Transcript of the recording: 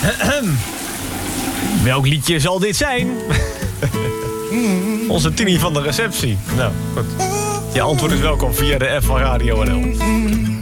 Welk liedje zal dit zijn? Onze Tini van de receptie. Nou, goed. Je antwoord is welkom via de app van Radio NL.